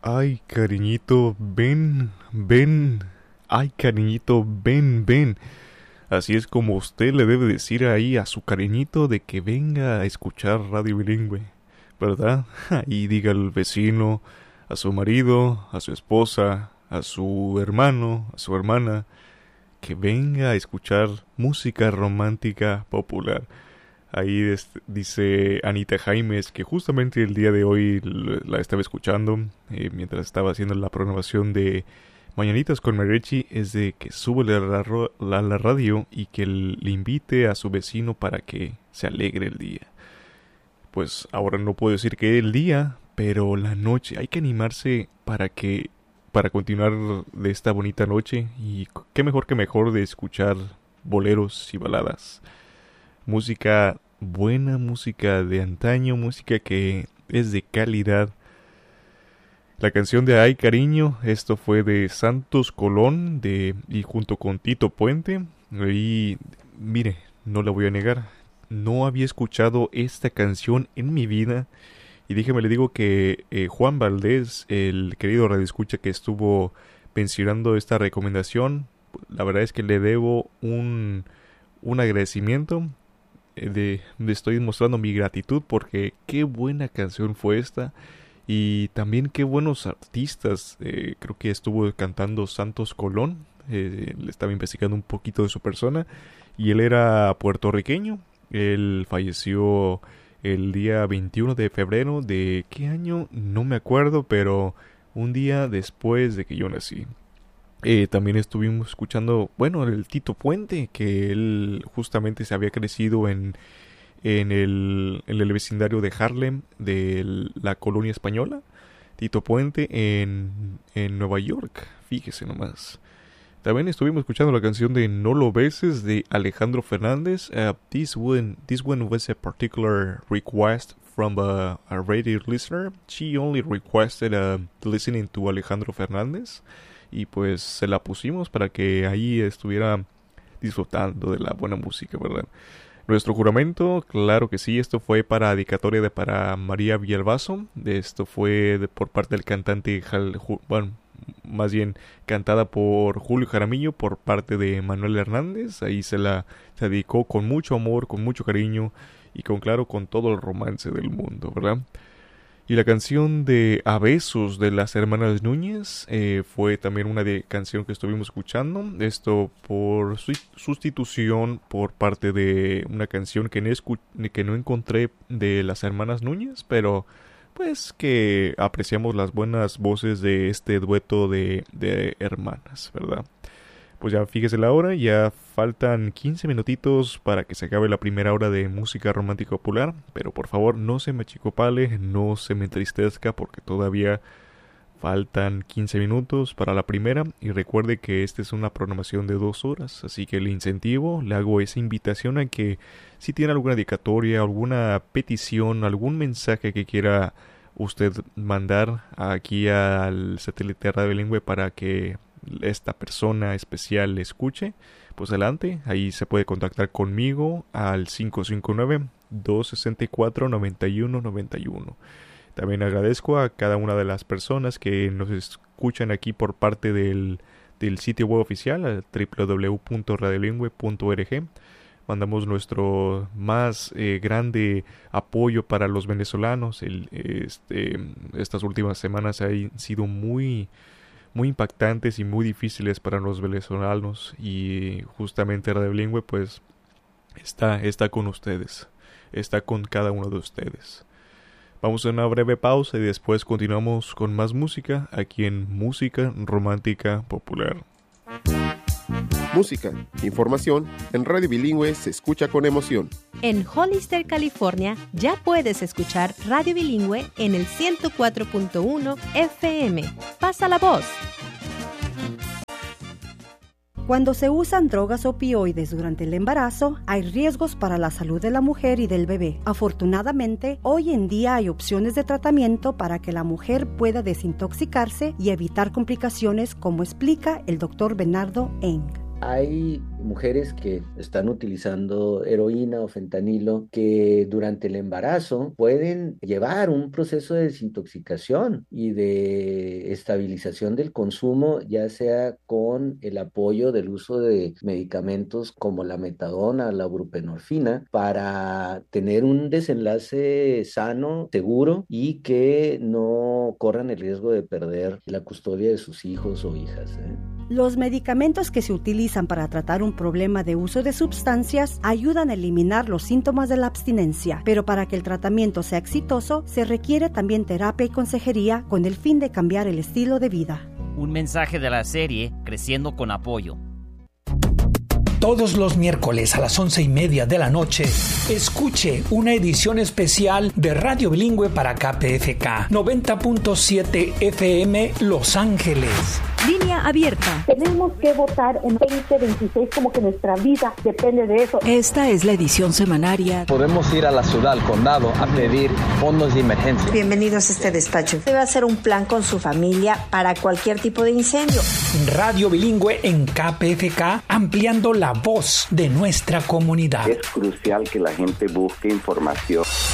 Ay, cariñito, ven, ven. Ay, cariñito, ven, ven. Así es como usted le debe decir ahí a su cariñito de que venga a escuchar Radio Bilingüe, ¿verdad? Ahí diga al vecino, a su marido, a su esposa, a su hermano, a su hermana, que venga a escuchar música romántica popular. Ahí dice Anita Jaimes que justamente el día de hoy la estaba escuchando mientras estaba haciendo la programación de Mañanitas con Mariachi, es de que sube la radio y que le invite a su vecino para que se alegre el día. Pues ahora no puedo decir que el día, pero la noche, hay que animarse para continuar de esta bonita noche, y qué mejor de escuchar boleros y baladas. Música buena, música de antaño, música que es de calidad. La canción de Ay Cariño, esto fue de Santos Colón y junto con Tito Puente. Y mire, no la voy a negar, no había escuchado esta canción en mi vida. Y déjeme le digo que Juan Valdés, el querido radioescucha que estuvo mencionando esta recomendación, la verdad es que le debo un agradecimiento. Le estoy mostrando mi gratitud porque qué buena canción fue esta. Y también qué buenos artistas. Creo que estuvo cantando Santos Colón. Le estaba investigando un poquito de su persona. Y él era puertorriqueño. Él falleció el día 21 de febrero de ¿qué año? No me acuerdo, pero un día después de que yo nací. También estuvimos escuchando, bueno, el Tito Puente, que él justamente se había crecido en el vecindario de Harlem, de la colonia española. Tito Puente en Nueva York, fíjese nomás. También estuvimos escuchando la canción de No lo beses de Alejandro Fernández. This one was a particular request from a radio listener. She only requested listening to Alejandro Fernández. Y pues se la pusimos para que ahí estuviera disfrutando de la buena música, ¿verdad? Nuestro juramento, claro que sí, esto fue para dedicatoria para María Villalbazo. Esto fue por parte del cantante, más bien cantada por Julio Jaramillo por parte de Manuel Hernández. Ahí se dedicó con mucho amor, con mucho cariño y con todo el romance del mundo, ¿verdad? Y la canción de A Besos de las hermanas Núñez fue también una canción que estuvimos escuchando. Esto por sustitución por parte de una canción que no encontré de las hermanas Núñez, pero pues que apreciamos las buenas voces de este dueto de hermanas, ¿verdad? Pues ya fíjese la hora, ya faltan 15 minutitos para que se acabe la primera hora de música romántica popular, pero por favor no se me achicopale, no se me entristezca porque todavía faltan 15 minutos para la primera, y recuerde que esta es una programación de 2 horas, así que le hago esa invitación a que si tiene alguna dedicatoria, alguna petición, algún mensaje que quiera usted mandar aquí al satélite Radio Bilingüe para que esta persona especial le escuche, pues adelante, ahí se puede contactar conmigo al 559-264-9191. También agradezco a cada una de las personas que nos escuchan aquí por parte del sitio web oficial, www.radiobilingüe.org. Mandamos nuestro más grande apoyo para los venezolanos. Estas últimas semanas han sido muy impactantes y muy difíciles para los venezolanos, y justamente Radio Bilingüe pues está con ustedes, está con cada uno de ustedes. Vamos a una breve pausa y después continuamos con más música aquí en Música Romántica Popular. Música, información, en Radio Bilingüe se escucha con emoción. En Hollister, California, ya puedes escuchar Radio Bilingüe en el 104.1 FM. ¡Pasa la voz! Cuando se usan drogas opioides durante el embarazo, hay riesgos para la salud de la mujer y del bebé. Afortunadamente, hoy en día hay opciones de tratamiento para que la mujer pueda desintoxicarse y evitar complicaciones, como explica el Dr. Bernardo Eng. Hay mujeres que están utilizando heroína o fentanilo que durante el embarazo pueden llevar un proceso de desintoxicación y de estabilización del consumo, ya sea con el apoyo del uso de medicamentos como la metadona, la buprenorfina, para tener un desenlace sano, seguro y que no corran el riesgo de perder la custodia de sus hijos o hijas. Los medicamentos que se utilizan para tratar un problema de uso de sustancias ayudan a eliminar los síntomas de la abstinencia, pero para que el tratamiento sea exitoso, se requiere también terapia y consejería con el fin de cambiar el estilo de vida. Un mensaje de la serie Creciendo con Apoyo. Todos los miércoles a las 11:30 de la noche, escuche una edición especial de Radio Bilingüe para KPFK 90.7 FM Los Ángeles. Línea abierta. Tenemos que votar en 2026 como que nuestra vida depende de eso. Esta es la edición semanaria. Podemos ir a la ciudad, al condado, a pedir fondos de emergencia. Bienvenidos a este despacho. Debe hacer un plan con su familia para cualquier tipo de incendio. Radio Bilingüe en KPFK, ampliando la voz de nuestra comunidad. Es crucial que la gente busque información.